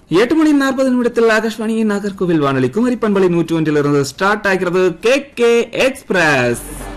8:40 ஆகாஷ்வாணியின் நாகர்கோவில் வானொலி குமரி பண்பலை 101 ஸ்டார்ட் ஆகிறது KK எக்ஸ்பிரஸ்.